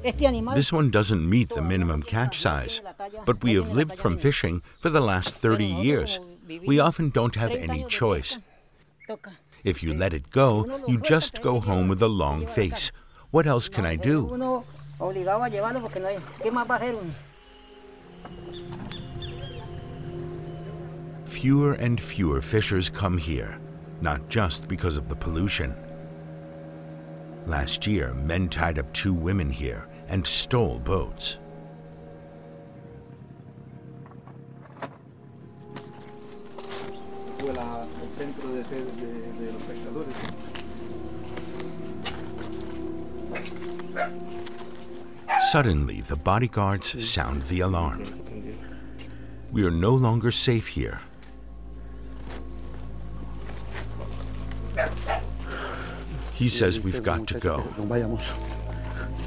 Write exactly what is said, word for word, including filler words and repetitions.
This one doesn't meet the minimum catch size, but we have lived from fishing for the last thirty years. We often don't have any choice. If you let it go, you just go home with a long face. What else can I do? Fewer and fewer fishers come here, not just because of the pollution. Last year, men tied up two women here and stole boats. Suddenly, the bodyguards sound the alarm. We are no longer safe here. He says we've got to go.